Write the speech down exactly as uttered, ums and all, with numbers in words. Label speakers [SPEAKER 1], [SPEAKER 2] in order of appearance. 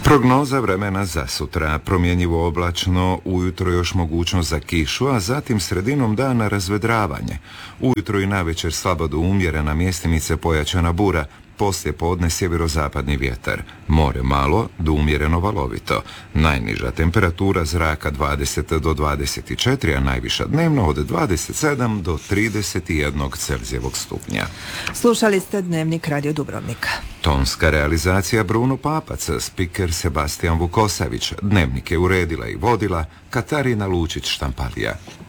[SPEAKER 1] Prognoza vremena za sutra. Promjenjivo oblačno, ujutro još mogućnost za kišu, a zatim sredinom dana razvedravanje. Ujutro i navečer slabo do umjerena, mjestimice pojačana bura, poslije podne sjeverozapadni vjetar. More malo do umjereno valovito. Najniža temperatura zraka dvadeset do dvadeset četiri, a najviša dnevno od dvadeset sedam do trideset jedan Celzijevog stupnja.
[SPEAKER 2] Slušali ste Dnevnik Radio Dubrovnika.
[SPEAKER 1] Tonska realizacija Bruno Papac, spiker Sebastian Vukosavić. Dnevnik je uredila i vodila Katarina Lučić-Štampalija.